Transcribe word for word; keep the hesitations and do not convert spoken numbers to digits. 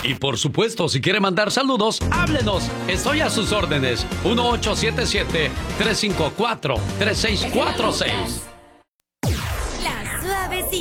Y por supuesto, si quiere mandar saludos, háblenos. Estoy a sus órdenes. uno ocho siete siete, tres cinco cuatro, tres seis cuatro seis.